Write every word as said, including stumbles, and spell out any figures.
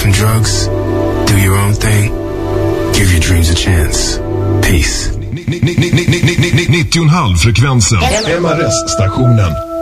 from drugs, do your own thing, give your dreams a chance. Peace. nittio komma fem frekvensen. M R S-stationen.